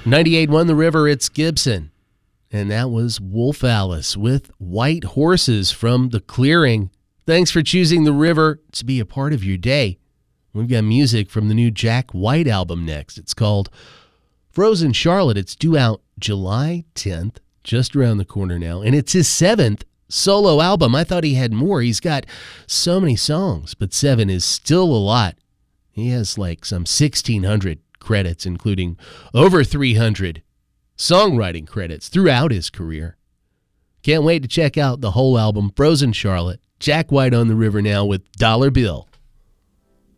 98.1 The River, it's Gibson. And that was Wolf Alice with White Horses from The Clearing. Thanks for choosing The River to be a part of your day. We've got music from the new Jack White album next. It's called Frozen Charlotte. It's due out July 10th, just around the corner now. And it's his 7th solo album. I thought he had more. He's got so many songs, but 7 is still a lot. He has like some 1,600 credits, including over 300 songwriting credits throughout his career. Can't wait to check out the whole album, Frozen Charlotte. Jack White on the River now with Dollar Bill.